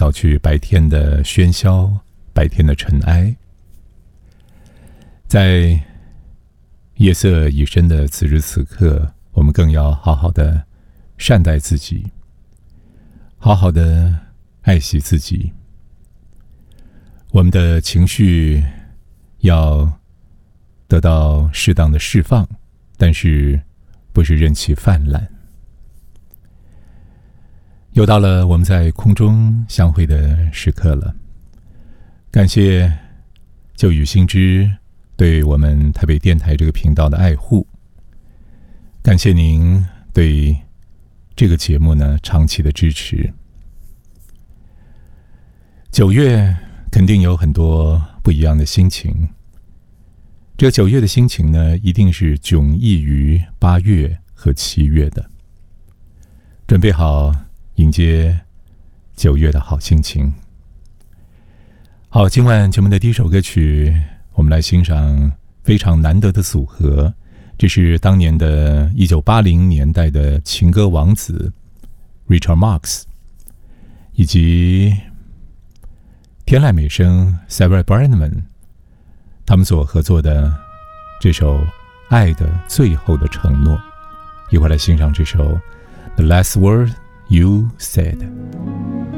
扫去白天的喧嚣，白天的尘埃。在夜色已深的此时此刻，我们更要好好的善待自己，好好的爱惜自己。我们的情绪要得到适当的释放，但是不是任其泛滥。又到了我们在空中相会的时刻了，感谢旧雨新知对我们台北电台这个频道的爱护，感谢您对这个节目呢长期的支持。9月肯定有很多不一样的心情，这9月的心情呢，一定是迥异于8月和7月的。准备好迎接9月的好心情。好，今晚节目的第一首歌曲，我们来欣赏非常难得的组合，这是当年的1980年代的情歌王子 Richard Marx 以及天籁美声 Sarah Brightman 他们所合作的这首《爱的最后的承诺》，一会儿来欣赏这首 The Last Word You Said。